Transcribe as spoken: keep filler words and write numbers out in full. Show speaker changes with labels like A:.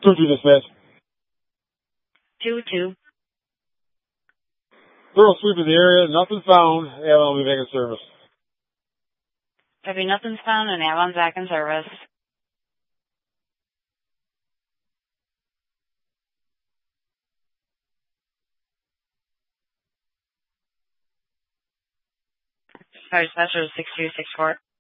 A: two two dispatch.
B: two two.
A: Thorough sweep of the area, nothing found. Avalon will be back in service.
B: Copy, nothing's found and Avalon's back in service. Sorry, dispatcher six two six four.